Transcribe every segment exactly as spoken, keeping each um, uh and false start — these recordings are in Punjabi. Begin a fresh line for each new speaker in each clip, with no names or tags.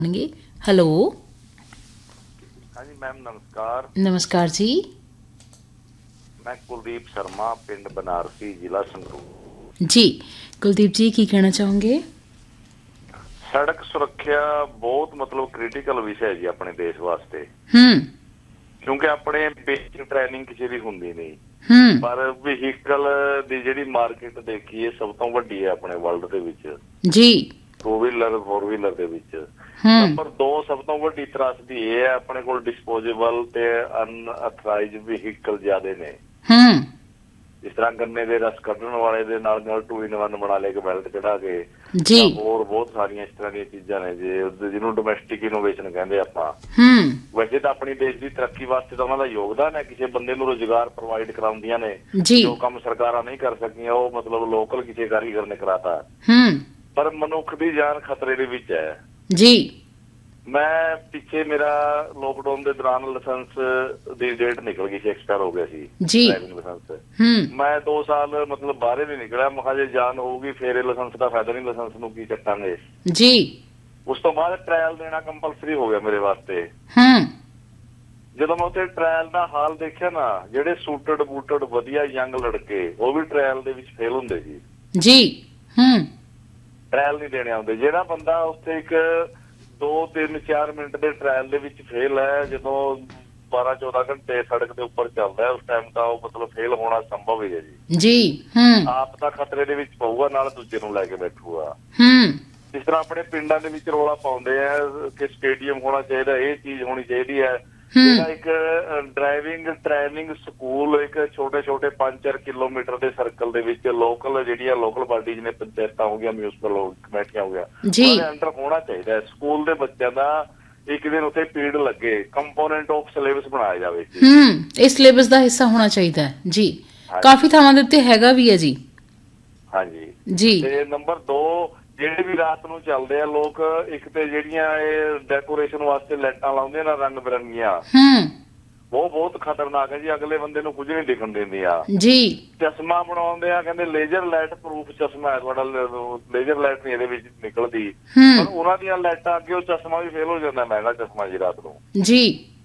हेलो।
हाँ जी मैम नमस्कार।
नमस्कार जी।
मैं कुलदीप शर्मा पिंड बनारसी जिला संगरूर।
जी कुलदीप जी की कहना चाहोगे?
सड़क सुरक्षा बहुत मतलब क्रिटिकल विषय है जी अपने देश वास्ते।
हम्म
क्योंकि अपने बेसिक ट्रेनिंग किसी ਦੀ ਹੁੰਦੀ ਨਹੀਂ
हम्म
ਪਰ ਵਹੀਕਲ ਦੀ ਜਿਹੜੀ ਮਾਰਕੀਟ ਦੇਖੀਏ ਸਭ ਤੋਂ ਵੱਡੀ ਹੈ ਆਪਣੇ ਵਰਲਡ ਦੇ ਵਿੱਚ
जी
ਟੂ ਵੀਲਰ ਫੋਰ ਵੀਲਰ ਦੇ ਵਿੱਚ।
हम्म
ਨੰਬਰ ਦੋ ਸਭ ਤੋਂ ਵੱਡੀ ਤਰਾਸਦੀ ਇਹ ਹੈ ਆਪਣੇ ਕੋਲ ਡਿਸਪੋਜ਼ੇਬਲ ਤੇ ਅਨਅਥਰਾਈਜ਼ਡ ਵਹੀਕਲ ਜ਼ਿਆਦੇ ਨੇ।
हम्म
ਜਿਸ ਤਰ੍ਹਾਂ ਗੰਨੇ ਦੇ ਰਸ ਕੱਢਣ ਵਾਲੇ ਦੇ ਨਾਲ ਨਾਲ ਟੂ ਇਨ ਵਨ ਬਣਾ ਲੇ ਕੇ ਬੈਲਟ ਚੜਾ ਕੇ
जी
ਜਾਂ ਹੋਰ ਬਹੁਤ ਸਾਰੀਆਂ ਇਸ ਤਰ੍ਹਾਂ ਦੀਆਂ ਚੀਜ਼ਾਂ ਨੇ ਜੇ ਜਿਹਨੂੰ ਡੋਮੈਸਟਿਕ ਇਨੋਵੇਸ਼ਨ ਕਹਿੰਦੇ ਆਪਾਂ।
हम्म
ਵੈਸੇ ਤਾਂ ਆਪਣੀ ਦੇਸ਼ ਦੀ ਤਰੱਕੀ ਵਾਸਤੇ ਤਾਂ ਉਹਨਾਂ ਦਾ ਯੋਗਦਾਨ ਹੈ, ਕਿਸੇ ਬੰਦੇ ਨੂੰ ਰੁਜ਼ਗਾਰ ਪ੍ਰੋਵਾਈਡ ਕਰਾਉਂਦੀਆਂ ਨੇ।
जी
ਜੋ ਕੰਮ ਸਰਕਾਰਾਂ ਨਹੀਂ ਕਰ ਸਕੀਆਂ ਉਹ ਮਤਲਬ ਲੋਕਲ ਕਿਸੇ ਕਾਰੀਗਰ ਨੇ ਕਰਾਤਾ,
हम्म
ਪਰ ਮਨੁੱਖ ਦੀ ਜਾਨ ਖਤਰੇ ਦੇ ਵਿੱਚ ਹੈ।
जी
ਮੈਂ ਪਿੱਛੇ ਮੇਰਾ ਲੋਕਡਾਊਨ ਦੇ ਦੌਰਾਨ ਲਾਇਸੈਂਸ ਦੀ ਡੇਟ ਨਿਕਲ ਗਈ ਸੀ, ਐਕਸਪਾਇਰ ਹੋ ਗਿਆ ਸੀ
जी
ਡਰਾਈਵਿੰਗ ਲਾਇਸੈਂਸ।
हम्म
ਮੈਂ ਦੋ ਸਾਲ ਮਤਲਬ ਬਾਹਰ ਨਹੀਂ ਨਿਕਲਿਆ। ਮੈਂ ਕਿਹਾ ਜੇ ਜਾਨ ਹੋਊਗੀ ਫੇਰ ਇਹ ਲਾਇਸੈਂਸ ਦਾ ਫਾਇਦਾ ਨਹੀਂ, ਲਾਇਸੈਂਸ ਨੂੰ ਕੀ ਚੱਟਾਂਗੇ।
जी
ਉਸ ਤੋਂ ਬਾਅਦ ਟ੍ਰਾਇਲ ਦੇਣਾ ਕੰਪਲਸਰੀ ਹੋ ਗਿਆ ਮੇਰੇ ਵਾਸਤੇ।
हम्म
ਜਦੋਂ ਮੈਂ ਉੱਥੇ ਟ੍ਰਾਇਲ ਦਾ ਹਾਲ ਦੇਖਿਆ ਨਾ, ਜਿਹੜੇ ਸੂਟਡ ਬੂਟਡ ਵਧੀਆ ਯੰਗ ਲੜਕੇ ਉਹ ਵੀ ਟ੍ਰਾਇਲ ਦੇ ਵਿੱਚ ਫੇਲ ਹੁੰਦੇ ਜੀ।
जी हम्म
ਟ੍ਰਾਇਲ ਨਹੀਂ ਦੇਣੇ ਆਉਂਦੇ। ਜਿਹੜਾ ਬੰਦਾ ਉੱਥੇ ਇੱਕ ਦੋ ਤਿੰਨ ਚਾਰ ਮਿੰਟ ਦੇ ਟ੍ਰਾਇਲ ਦੇ ਵਿੱਚ ਫੇਲ ਹੈ, ਜਦੋਂ ਬਾਰਾਂ ਚੌਦਾਂ ਘੰਟੇ ਸੜਕ ਦੇ ਉੱਪਰ ਚੱਲਦਾ ਉਸ ਟਾਈਮ ਤਾਂ ਉਹ ਮਤਲਬ ਫੇਲ ਹੋਣਾ ਸੰਭਵ ਹੀ ਹੈ ਜੀ।
जी हम्म
ਆਪ ਤਾਂ ਖਤਰੇ ਦੇ ਵਿੱਚ ਪਊਗਾ, ਨਾਲ ਦੂਜੇ ਨੂੰ ਲੈ ਕੇ ਬੈਠੂਗਾ।
हम्म
ਜਿਸ ਤਰ੍ਹਾਂ ਆਪਣੇ ਪਿੰਡਾਂ ਦੇ ਵਿੱਚ ਰੌਲਾ ਪਾਉਂਦੇ ਆ ਕਿ ਸਟੇਡੀਅਮ ਹੋਣਾ ਚਾਹੀਦਾ, ਇਹ ਚੀਜ਼ ਹੋਣੀ ਚਾਹੀਦੀ ਹੈ। ਜਿਹੜਾ ਇੱਕ ਡਰਾਈਵਿੰਗ ਟ੍ਰੇਨਿੰਗ ਸਕੂਲ ਇੱਕ ਛੋਟੇ ਛੋਟੇ ਪੰਜ ਚਾਰ ਕਿਲੋਮੀਟਰ ਦੇ ਸਰਕਲ ਦੇ ਵਿੱਚ ਲੋਕਲ ਜਿਹੜੀਆਂ ਲੋਕਲ ਬਾਡੀਜ਼ ਨੇ, ਪੰਚਾਇਤਾਂ ਹੋ ਗਿਆ, ਮਿਊਨਿਸਪਲ ਕਮੇਟੀਆਂ ਹੋ ਗਿਆ, ਉਹਨਾਂ ਦੇ ਅੰਡਰ ਹੋਣਾ ਚਾਹੀਦਾ ਹੈ। ਸਕੂਲ ਦੇ ਬੱਚਿਆਂ ਦਾ ਇੱਕ ਦਿਨ ਉੱਥੇ ਪੀਰੀਅਡ ਲੱਗੇ, ਕੰਪੋਨੈਂਟ ਆਫ ਸਿਲੇਬਸ ਬਣਾਇਆ ਜਾਵੇ।
ਹਮ ਇਹ ਸਿਲੇਬਸ ਦਾ ਹਿੱਸਾ ਹੋਣਾ ਚਾਹੀਦਾ ਹੈ ਜੀ। ਕਾਫੀ ਥਾਵਾਂ ਦੇ ਉੱਤੇ ਹੈਗਾ ਵੀ ਹੈ ਜੀ।
ਹਾਂਜੀ
ਜੀ
ਤੇ ਨੰਬਰ ਦੋ ਜਿਹੜੇ ਵੀ ਰਾਤ ਨੂੰ ਚੱਲਦੇ ਆ ਲੋਕ, ਇੱਕ ਤੇ ਜਿਹੜੀਆਂ ਇਹ ਡੈਕੋਰੇਸ਼ਨ ਵਾਸਤੇ ਲਾਈਟਾਂ ਲਾਉਂਦੇ ਨਾ ਰੰਗ ਬਿਰੰਗੀਆਂ,
ਹਮ
ਉਹ ਬਹੁਤ ਖਤਰਨਾਕ ਹੈ ਜੀ। ਅਗਲੇ ਬੰਦੇ ਨੂੰ ਕੁਝ ਨਹੀਂ ਦਿਖਣ ਦਿੰਦੀਆਂ।
ਜੀ
ਚਸ਼ਮਾ ਬਣਾਉਂਦੇ ਆ, ਕਹਿੰਦੇ ਲੇਜ਼ਰ ਲਾਈਟ ਪ੍ਰੂਫ ਚਸ਼ਮਾ ਹੈ ਤੁਹਾਡਾ, ਲੇਜ਼ਰ ਲਾਈਟ ਨਹੀਂ ਇਹਦੇ ਵਿੱਚ ਨਿਕਲਦੀ, ਪਰ ਉਹਨਾਂ ਦੀਆਂ ਲਾਈਟਾਂ ਅੱਗੇ ਉਹ ਚਸ਼ਮਾ ਵੀ ਫੇਲ ਹੋ ਜਾਂਦਾ, ਮਹਿੰਗਾ ਚਸ਼ਮਾ ਜੀ ਰਾਤ ਨੂੰ।
ਜੀ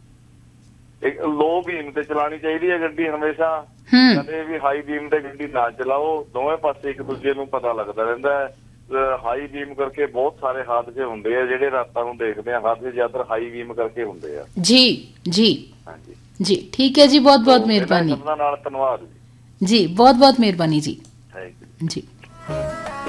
ਇੱਕ ਲੋ ਬੀਮ ਤੇ ਚਲਾਉਣੀ ਚਾਹੀਦੀ ਹੈ ਗੱਡੀ ਹਮੇਸ਼ਾ,
ਹਮ
ਕਦੇ ਵੀ ਹਾਈ ਬੀਮ ਤੇ ਗੱਡੀ ਨਾ ਚਲਾਓ। ਦੋਵੇਂ ਪਾਸੇ ਇੱਕ ਦੂਜੇ ਨੂੰ ਪਤਾ ਲੱਗਦਾ ਰਹਿੰਦਾ ਹੈ। ਹਾਈ ਬੀਮ ਕਰਕੇ ਬਹੁਤ ਸਾਰੇ ਹਾਦਸੇ ਹੁੰਦੇ ਆ ਜਿਹੜੇ ਰਾਤਾਂ ਨੂੰ ਦੇਖਦੇ ਆ, ਹਾਦਸੇ ਜ਼ਿਆਦਾਤਰ ਹਾਈ ਬੀਮ ਕਰਕੇ ਹੁੰਦੇ ਆ।
ਜੀ ਜੀ
ਹਾਂਜੀ
ਜੀ ਠੀਕ ਹੈ ਜੀ, ਬਹੁਤ ਬਹੁਤ ਮਿਹਰਬਾਨੀ
ਸਭਨਾਂ ਨਾਲ ਧੰਨਵਾਦ ਜੀ।
ਜੀ, ਬਹੁਤ ਬਹੁਤ ਮਿਹਰਬਾਨੀ ਜੀ।
Thank you.
ਜੀ।